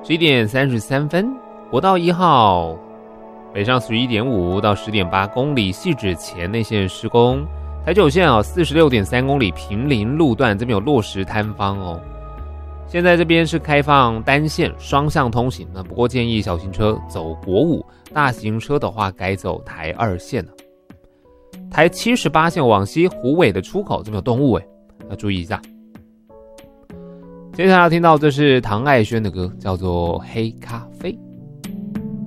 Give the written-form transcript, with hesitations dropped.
11点33分，国道1号北上 11.5 到 10.8 公里，汐止前内线施工。台九线46.3公里平林路段这边有落石坍方哦。现在这边是开放单线双向通行，那不过建议小型车走国5，大型车的话改走台2线。台78线往西虎尾的出口这边有动物要注意一下。接下来要听到这是唐爱轩的歌，叫做《黑咖啡》。